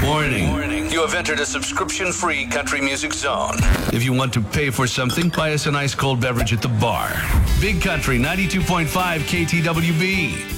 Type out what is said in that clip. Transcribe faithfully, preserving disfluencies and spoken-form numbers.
Warning. Warning. You have entered a subscription-free country music zone. If you want to pay for something, buy us an ice-cold beverage at the bar. Big Country ninety-two point five K T W B.